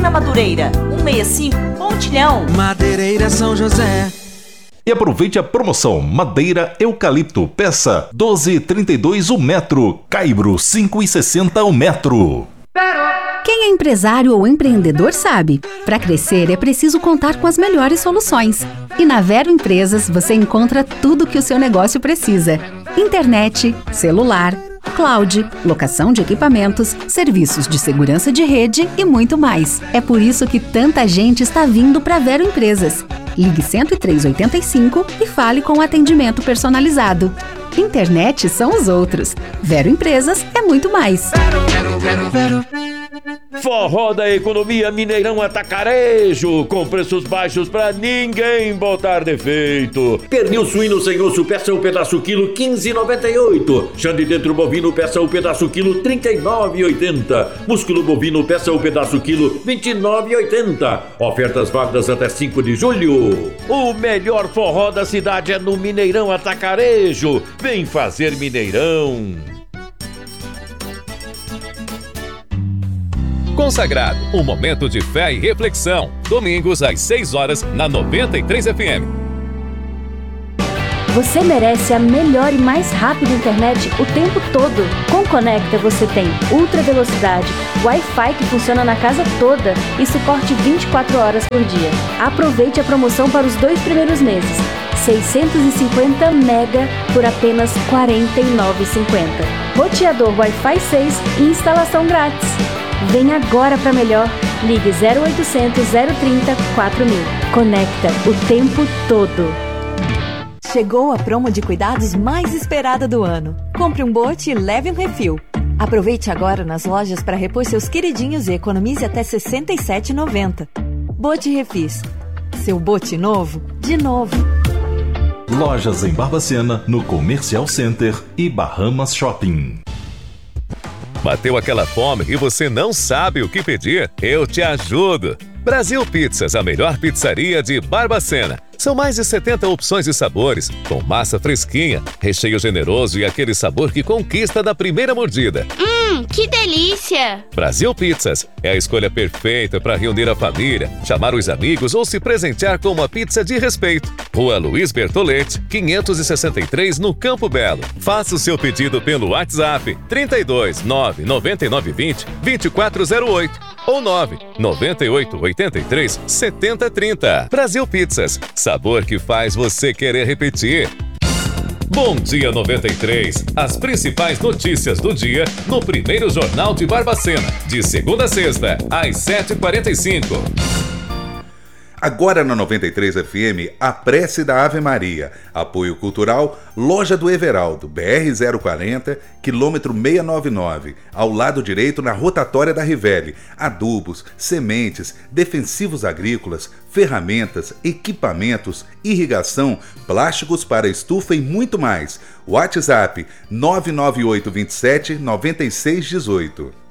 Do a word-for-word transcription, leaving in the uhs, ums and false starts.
na Madureira, cento e sessenta e cinco, Pontilhão. Madeireira São José. E aproveite a promoção Madeira Eucalipto, peça doze e trinta e dois o metro, Caibro cinco e sessenta o metro. Quem é empresário ou empreendedor sabe, para crescer é preciso contar com as melhores soluções. E na Vero Empresas você encontra tudo que o seu negócio precisa: internet, celular, cloud, locação de equipamentos, serviços de segurança de rede e muito mais. É por isso que tanta gente está vindo para Vero Empresas. Ligue cento e três, oitenta e cinco e fale com atendimento personalizado. Internet são os outros. Vero Empresas é muito mais. Vero, Vero, Vero. Forró da Economia Mineirão Atacarejo, com preços baixos pra ninguém botar defeito. Pernil suíno sem osso, peça o pedaço quilo, quinze e noventa e oito. Xande dentro bovino, peça o pedaço quilo, trinta e nove e oitenta. Músculo bovino, peça o pedaço quilo, vinte e nove e oitenta. Ofertas válidas até cinco de julho. O melhor forró da cidade é no Mineirão Atacarejo. Vem fazer Mineirão. Consagrado, um momento de fé e reflexão. Domingos às seis horas na noventa e três F M. Você merece a melhor e mais rápida internet o tempo todo. Com Conecta você tem ultra velocidade, Wi-Fi que funciona na casa toda e suporte vinte e quatro horas por dia. Aproveite a promoção para os dois primeiros meses. seiscentos e cinquenta mega por apenas quarenta e nove reais e cinquenta centavos. Roteador Wi-Fi seis e instalação grátis. Vem agora para melhor. Ligue zero oitocentos, zero trinta, quatro mil. Conecta o tempo todo. Chegou a promo de cuidados mais esperada do ano. Compre um bote e leve um refil. Aproveite agora nas lojas para repor seus queridinhos e economize até sessenta e sete reais e noventa centavos. Bote Refis. Seu bote novo, de novo. Lojas em Barbacena, no Comercial Center e Bahamas Shopping. Bateu aquela fome e você não sabe o que pedir? Eu te ajudo! Brasil Pizzas, a melhor pizzaria de Barbacena. São mais de setenta opções de sabores, com massa fresquinha, recheio generoso e aquele sabor que conquista da primeira mordida. Hum, que delícia! Brasil Pizzas é a escolha perfeita para reunir a família, chamar os amigos ou se presentear com uma pizza de respeito. Rua Luiz Bertoletti, quinhentos e sessenta e três, no Campo Belo. Faça o seu pedido pelo WhatsApp trinta e dois, nove nove nove vinte, vinte e quatro zero oito ou nove nove oito oito três, sete zero três zero. Brasil Pizzas, sabor que faz você querer repetir. Bom Dia noventa e três, as principais notícias do dia no primeiro Jornal de Barbacena, de segunda a sexta, às sete e quarenta e cinco. Agora na noventa e três F M, a prece da Ave Maria. Apoio cultural, Loja do Everaldo, B R zero quarenta, quilômetro seiscentos e noventa e nove, ao lado direito na rotatória da Rivelli. Adubos, sementes, defensivos agrícolas, ferramentas, equipamentos, irrigação, plásticos para estufa e muito mais. WhatsApp nove nove oito dois sete, nove seis um oito.